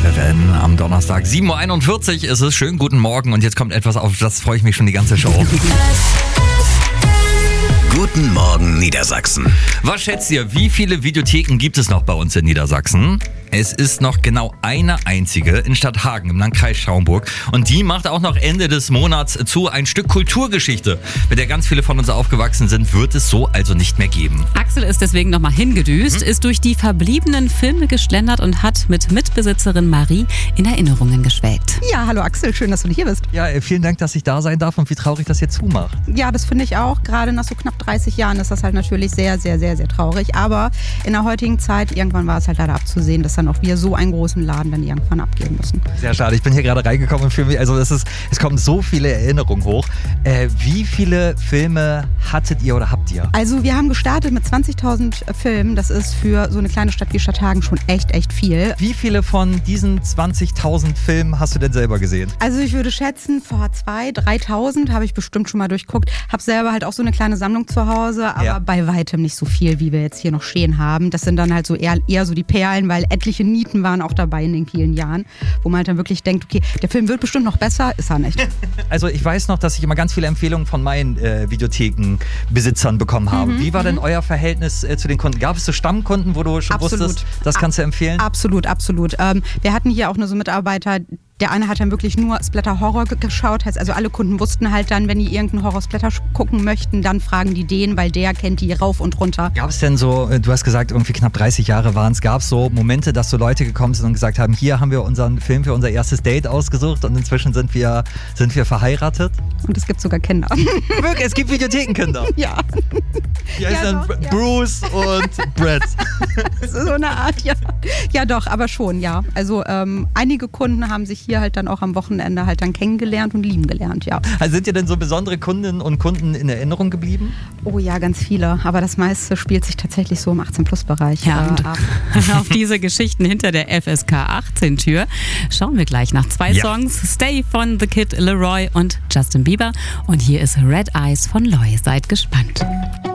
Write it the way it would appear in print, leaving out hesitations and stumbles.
FFN am Donnerstag. 7.41 Uhr ist es. Schönen guten Morgen und jetzt kommt etwas, auf das freue ich mich schon die ganze Show. Guten Morgen Niedersachsen. Was schätzt ihr, wie viele Videotheken gibt es noch bei uns in Niedersachsen? Es ist noch genau eine einzige in Stadthagen im Landkreis Schaumburg. Und die macht auch noch Ende des Monats zu. Ein Stück Kulturgeschichte, mit der ganz viele von uns aufgewachsen sind, wird es so also nicht mehr geben. Axel ist deswegen nochmal hingedüst, ist durch die verbliebenen Filme geschlendert und hat mit Mitbesitzerin Marie in Erinnerungen geschwelgt. Ja, hallo Axel, schön, dass du hier bist. Ja, vielen Dank, dass ich da sein darf und wie traurig das jetzt zumacht. Ja, das finde ich auch. Gerade nach so knapp 30 Jahren ist das halt natürlich sehr, sehr, sehr, sehr traurig. Aber in der heutigen Zeit, irgendwann war es halt leider abzusehen, dass dann auch wir so einen großen Laden dann irgendwann abgeben müssen. Sehr schade. Ich bin hier gerade reingekommen und für mich, also es kommen so viele Erinnerungen hoch. Wie viele Filme hattet ihr oder habt ihr? Also wir haben gestartet mit 20.000 Filmen. Das ist für so eine kleine Stadt wie Stadthagen schon echt viel. Wie viele von diesen 20.000 Filmen hast du denn selber gesehen? Also ich würde schätzen, vor 2.000, 3.000 habe ich bestimmt schon mal durchguckt. Habe selber halt auch so eine kleine Sammlung zu Hause, aber bei weitem nicht so viel, wie wir jetzt hier noch stehen haben. Das sind dann halt so eher so die Perlen, weil etliche Nieten waren auch dabei in den vielen Jahren, wo man halt dann wirklich denkt, okay, der Film wird bestimmt noch besser, ist er nicht. Also ich weiß noch, dass ich immer ganz viele Empfehlungen von meinen Videothekenbesitzern bekommen habe. Wie war denn euer Verhältnis zu den Kunden? Gab es so Stammkunden, wo du schon wusstest, das kannst du empfehlen? Absolut. Wir hatten hier auch nur so Mitarbeiter, der eine hat dann wirklich nur Splatter-Horror geschaut. Also alle Kunden wussten halt dann, wenn die irgendeinen Horror-Splatter gucken möchten, dann fragen die den, weil der kennt die rauf und runter. Gab es denn so, du hast gesagt, irgendwie knapp 30 Jahre waren es, gab es so Momente, dass so Leute gekommen sind und gesagt haben, hier haben wir unseren Film für unser erstes Date ausgesucht und inzwischen sind wir verheiratet? Und es gibt sogar Kinder. Wirklich, es gibt Videothekenkinder? Ja. Die heißen dann Bruce und Brett. Das ist so eine Art, ja. Ja doch, aber schon, ja. Also einige Kunden haben sich hier halt dann auch am Wochenende halt dann kennengelernt und lieben gelernt, ja. Also sind dir denn so besondere Kundinnen und Kunden in Erinnerung geblieben? Oh ja, ganz viele. Aber das meiste spielt sich tatsächlich so im 18-Plus-Bereich und ab. auf diese Geschichten hinter der FSK 18-Tür schauen wir gleich nach 2 Songs. Stay von The Kid Leroy und Justin Bieber. Und hier ist Red Eyes von Loy. Seid gespannt.